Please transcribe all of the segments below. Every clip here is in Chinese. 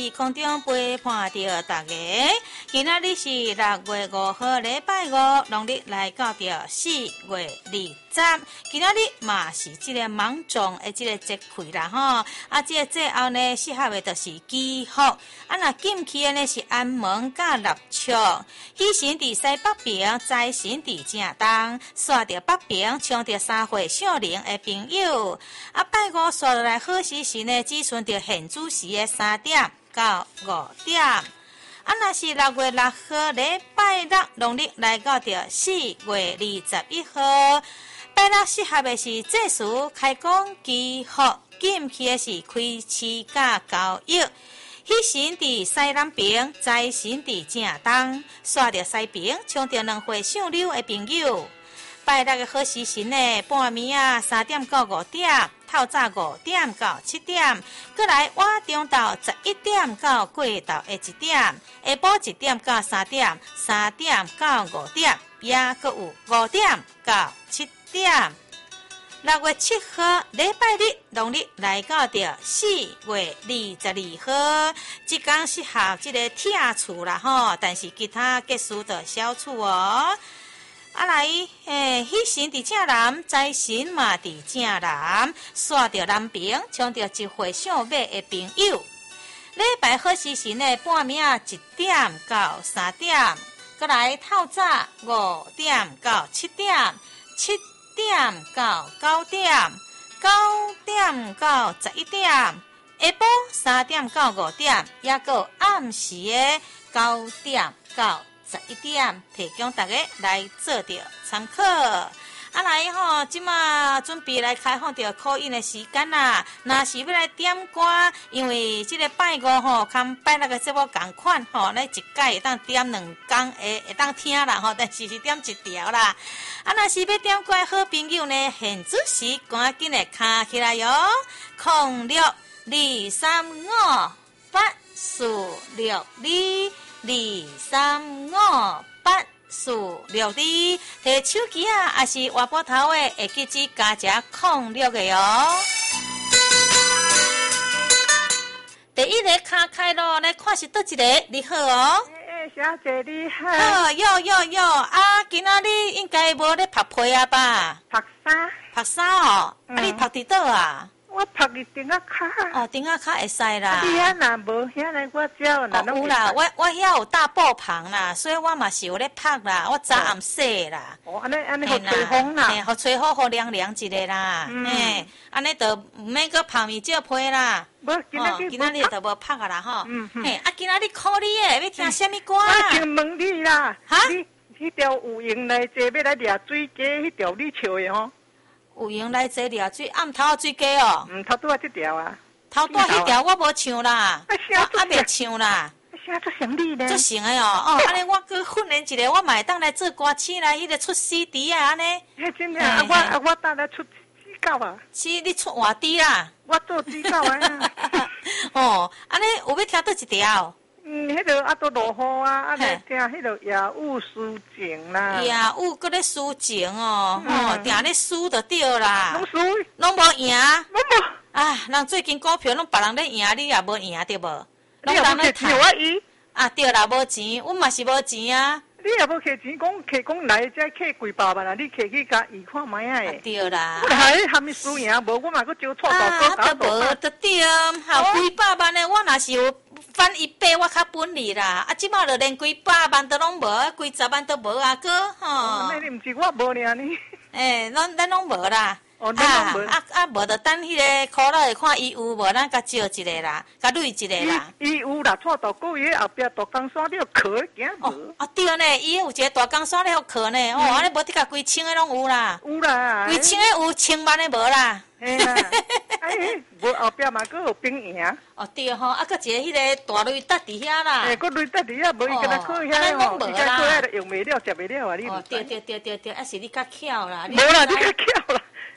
空中陪伴着大家，今仔日是6月5号，礼拜5，农历来到着4月20。今仔日嘛是这个芒种的这个节气啦吼，这个节后呢适合的就是祈福，那禁忌的呢是安门甲立秋，喜神伫西北边，财神伫正东，刷着北边，抢着3岁小龄的朋友，拜五刷落来好时辰呢，只剩着现主时的3点到5点。若是6月6号礼拜六，农历来到着4月21号，拜六适合的是祭祀、开工、祈福，禁忌的是开市甲交易。喜神伫西南边，财神伫正东，刷着西边，抢着2岁上流的朋友。拜六的好时辰呢，半暝3点到5点，透早5点到7点，过来晚中到11点到过昼的1点，下晡1点到3点，3点到5点，也阁有5点到7点。6月7号礼拜日，农历来到着4月22号，这天适合这个拆厝啦吼，但是其他结束的小厝哦。来，喜神伫正南，财神嘛伫正南，刷着南边，抢着1岁上尾的朋友。礼拜好时辰呢，半暝1点到3点，过来透早5点到7点，7点到9点，9点到11点，下晡3点到5点，也个暗时的9点到11点，提供大家来做着参考。来吼，即马准备来开放着考印的时间啦。若是要来点歌，因为即个拜五吼，跟拜六个节目同款吼，咱一届会当点2天会当听啦吼，但是是点1条啦。若是要点歌的好朋友呢，现主时赶紧的卡起来哟，0623528562，235842，摕手机也是活拨头的，会记住加只06的哟。第一个卡开咯，来看是倒一个，你好哦。 小姐你好。 哟，今仔日应该无咧拍皮吧？ 拍衫。 拍衫哦，你拍伫倒啊？ 我拍伫顶仔骹。 顶仔骹会使啦。 你遐若无遐来我照啦。 有啦，我遐有大布棚啦，所以我嘛是有咧拍啦，我早暗洗啦。 安尼好吹风啦。 好吹好，好凉凉一个啦。安尼就毋免搁拍面照皮啦。 无今仔日就无拍啊啦吼。今仔日考你诶，要听什么歌啊？ 我想问你啦。你迄条有用来坐要来掠水鸡，迄条你笑的吼？ 有用来坐掠水，暗头水鸡哦。 头拄这条啊。 头拄迄条我无唱啦，我袂唱啦。 啥做成你呢？ 做成的哦，安尼我去训练一下，我嘛会当来做歌星来，迄个出 CD 啊，安尼。 真正我当来出指教啊。 是你出外地啦。 我做指教啊。安尼有要听倒一条？ 迄个都落雨啊，来听迄个夜雾抒情啦。 夜雾搁咧抒情哦，定咧抒就对啦。 拢输， 拢无赢。 拢无。 人最近股票拢别人咧赢，你也无赢对无？ 你也无摕钱我赢。 对啦，无钱，阮嘛是无钱啊。 你也无摕钱，摕来才摕几百万啊！你摕去甲伊看卖啊？ 对啦。 还没输赢，无我嘛搁招错大哥无得对，好几百万的，我若是有翻1倍，我较本利啦。即马就连几百万都拢无，几10万都无啊，哥吼。 你毋是我无尔呢？ 咱拢无啦。无就等迄个考了会看伊有无，咱甲招一个啦，甲累一个啦。 伊有啦，错到个月后壁大江山了课行无？ 对呢，伊有一个大江山了课呢，安尼无得甲规千个拢有啦。 有啦。 规千个有，1000万的无啦。 无后壁嘛，佫有兵赢。 对吼，搁一个迄个大雷搭伫遐啦。 佫雷搭伫遐，无伊敢若靠遐吼，伊甲靠遐用袂了，食袂了啊！你对，是你较巧啦。 无啦，你较巧啦。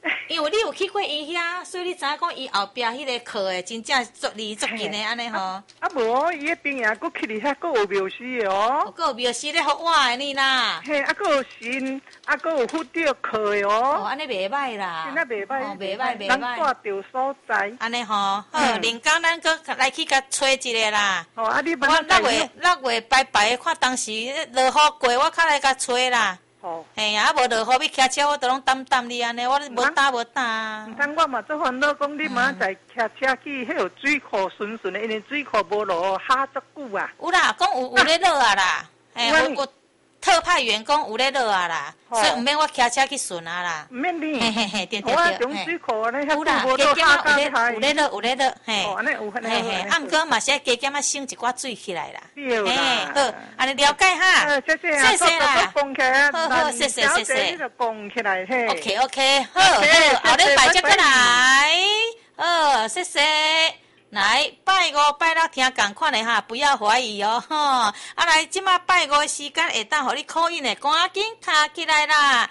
因为你有去过伊遐，所以你知影讲伊后壁迄个课诶，真正足离足近诶安尼吼。 啊无，伊迄边啊，佫去伫遐佫有庙司的哦。 佫有庙司咧福我诶呢啦。 嘿，啊佫有神，啊佫有佛着课的哦。 哦，安尼袂歹啦。 真正袂歹， 袂歹袂歹。 咱带着所在。 安尼吼，好，连江咱佫来去甲找一个啦。 哦，啊你我6月拜拜，看当时落雨过，我较来甲找啦。 哦， 嘿啊，无落雨要骑车，我都拢等你安尼，我无打。 毋通我嘛做烦恼，讲你明仔载骑车去，迄有水库顺的，因为水库无落下足久啊。 有啦，讲有咧落啊啦，嘿，有特派员工有咧落啊啦，所以毋免我骑车去顺啊啦。 毋免你， 嘿，对。 我种水库安尼遐有啦， 加减有咧落，嘿。 哦，安尼有安尼。 嘿，啊，毋过嘛是加减啊，省一寡水起来啦。 对啦。 好，安尼了解哈。 谢谢啦。 好，谢谢。 你就讲起来嘿。 OK， 好，后礼拜再过来。好，谢谢。来拜5拜6听共款的哈，不要怀疑哦吼。啊来，即马拜5时间会当互你考印的，赶紧卡起来啦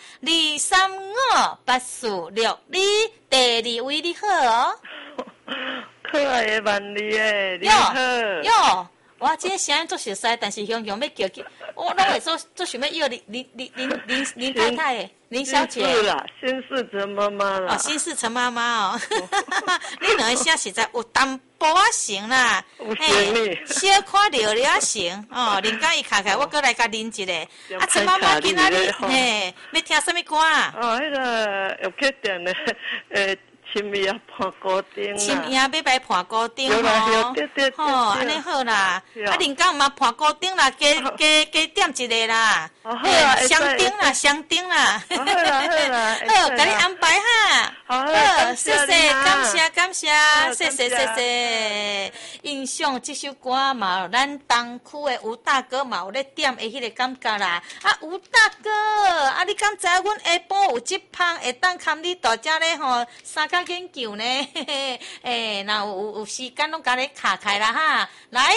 ！2358462，第2位你好哦。 可爱的万里诶，你好。 哟，我今天声音做熟悉，但是雄雄要叫去，我拢会做想要要林太太诶。林小姐， 是啦，新市陈妈妈啦。 哦，新市陈妈妈哦，你两个声实在有淡薄仔型啦，小看聊聊型哦。人家伊卡开，我过来甲啉一个。啊，陈妈妈今仔日嘿，要听什么歌啊？ 哦，迄个有去点的深夜伴歌丁啊。 深夜要来伴歌丁哦。对。 吼，安尼好啦。啊，人家嘛伴歌丁啦，加点一个啦。 好啊， 香丁啦。 好啦， 好，给你安排哈。 好， 谢谢，感谢，谢谢。印象这首歌嘛，咱东区的吴大哥嘛有咧点的迄个感觉啦。啊，吴大哥，啊，你敢知阮下晡有一旁会当看你大家咧吼三角研究呢？那有时间拢甲你卡开啦哈。来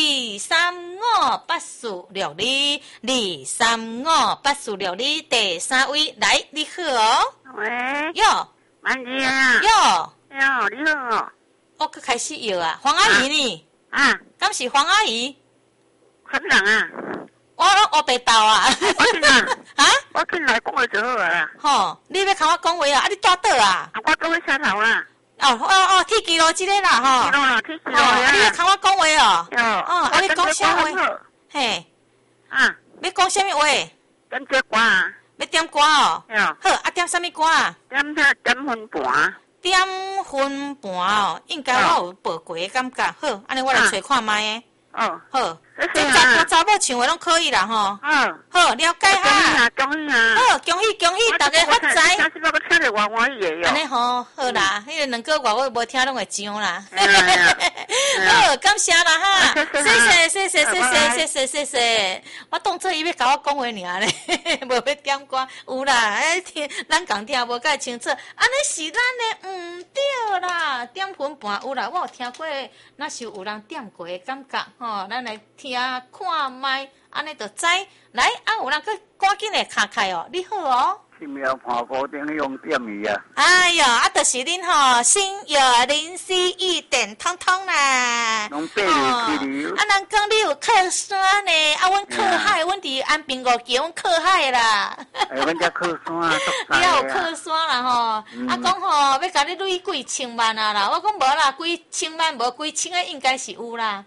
，2358462，2358462，第3位来，你好哦。 喂。 哟。 万姐啊！ 哟， 你好， 我佫开始摇啊，黄阿姨呢？ 啊， 敢是黄阿姨？ 可能啊， 我拢黑白豆啊！ 我进来， 啊？ 我进来讲话就好啦。 吼，你要甲我讲话啊？啊，你住倒啊？ 我讲话车头啦。 哦，铁基路即个啦，吼。 铁基路啊！你要甲我讲话哦？ 啊， 你讲啥话？嘿。 啊。 要讲啥物话？ 点这歌啊？ 要点歌哦？好，啊，点啥物歌啊？ 点分盘。 点分盘哦，应该我有报过的感觉。好，安尼我来找看卖诶。 哦， 好，这查某唱话拢可以啦，吼。好，了解哈。 恭喜啊！ 好，恭喜，大家发财。 安尼吼，好啦，迄个2个月我无听拢会上啦。好，感谢啦哈，谢谢。我当作伊要甲我讲话尔咧，无要点歌。有啦，听咱共听无介清楚，安尼是咱的毋对啦。点分盘有啦，我有听过，若是有人点过的感觉吼，咱来听看卖，安尼就知。来，啊，有人去赶紧来卡开哦，你好哦。 新药盘固定用点伊啊！ 哎哟，啊，就是恁吼新药0C1点通通啦。 拢爬入去了。 啊，人讲你有靠山呢，啊，阮靠海，阮伫安平5期，阮靠海啦。 阮遮靠山， 你也有靠山啦吼，啊，讲吼要甲你累几千万啊啦，我讲无啦，几千万无几千个应该是有啦。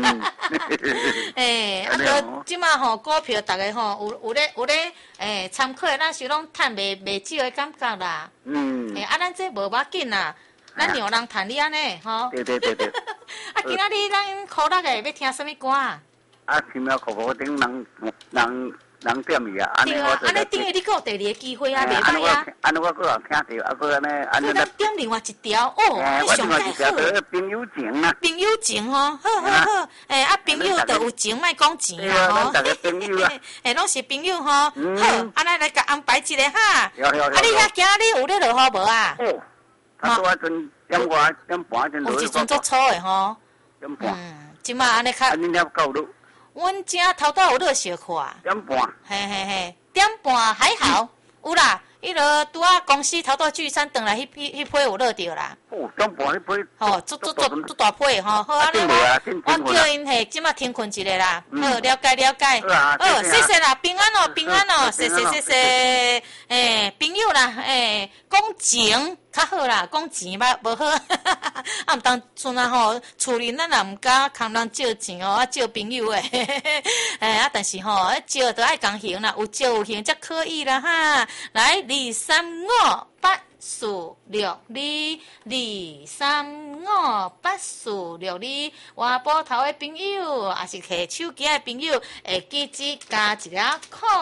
即马吼股票逐个吼有咧参考，咱是拢趁袂少的感觉啦。咱这无要紧啦，咱让人趁你安尼吼。 对。 啊，今仔日咱苦乐的要听什么歌啊？ 啊，新苗固定人点伊啊， 对啊，安尼等于你有第2个机会啊，袂歹啊。 安尼我搁有听着，啊，搁安尼。 咱点另外一条哦，你上介好。 朋友情啊。 朋友情吼，好。朋友就有情，莫讲钱啊吼。 咱大家朋友啊。 拢是朋友吼。好，安尼来甲安排一个哈。 啊， 你遐今日有咧落雨无啊？ 啊，拄啊阵点半阵落。 有一阵足粗的吼。 点半。 即马安尼较。 安尼了够落。 阮遮头拄有落小可。 点半。 嘿，点半还好，有啦， 迄落拄啊公司头拄聚餐转来，迄批有落着啦。 哦，中半迄批。 吼，足大批吼，好啊，我叫因嘿，即马停困一下啦。好，了解了解。哦，谢谢啦，平安哦，平安哦，谢谢。朋友啦，讲情较好啦，讲钱吧无好。啊，毋当阵啊吼，厝里咱也毋敢空人借钱哦，借朋友诶。但是吼，借都爱共行啦，有借有行才可以啦哈。来2358462，2358462，换波头的朋友，也是摕手机的朋友，会记只加一个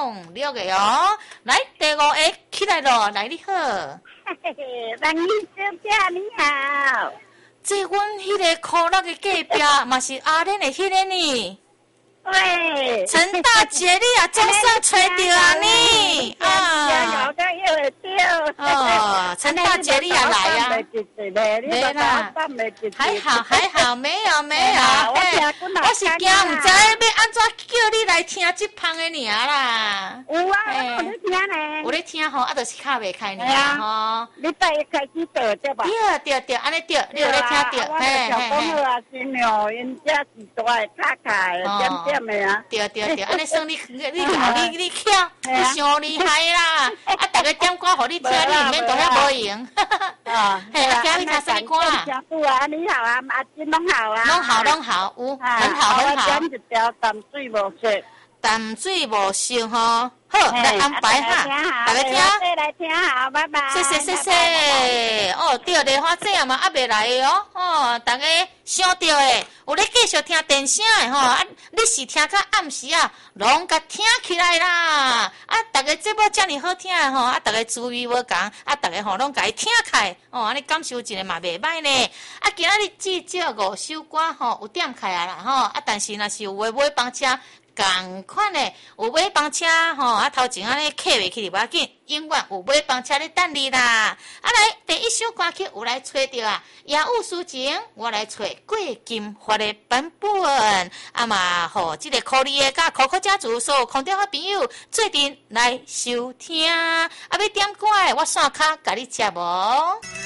06的哦。来，第5个起来咯，来你好。 嘿嘿，人民小姐你好。 这阮迄个可乐的隔壁，嘛是阿莲的迄个呢。 喂， 陈大姐，你也总算找到啊你啊！有个又会掉。 哦，陈大姐你也来啊？ 没啦， 还好，没有。我是惊唔知要安怎叫你来听这旁的尔啦。 有啊，我有听呢。 有咧听吼，就是卡袂开尔吼。 你拜一开始做对吧？ 对，安尼对，你有咧听到？ 嘿。我啊，新娘因家是大卡卡的，点的啊。 对，安尼算你巧，你伤厉害啦！啊，大家点歌互你听，你毋免当遐无用。嘿，今日听啥物歌啊？ 啊，你好啊，阿金拢好啊。 拢好，有很好。 我点一条淡水无色。 淡水无烧吼，好，来安排哈，大家听， 来听好，拜拜。 谢谢。哦，对，莲花姐嘛还未来的哦，大家想到的，有咧继续听电声的吼，啊，你是听到暗时啊，拢甲听起来啦，啊，大家节目遮尔好听的吼，啊，大家滋味无共，啊，大家吼拢甲伊听开，哦，安尼感受一下嘛袂歹呢，啊，今仔日至少5首歌吼有点开啊啦吼，啊，但是若是有话买房车。同款的有买房车吼，啊头前安尼客袂去哩，无要紧，永远有买房车咧等你啦。啊来，第一首歌曲有来找到啊，雅务抒情，我来找过金发的版本，啊嘛，互这个可丽的甲可可家族所有空调好朋友做阵来收听，啊要点歌的我线卡甲你接无。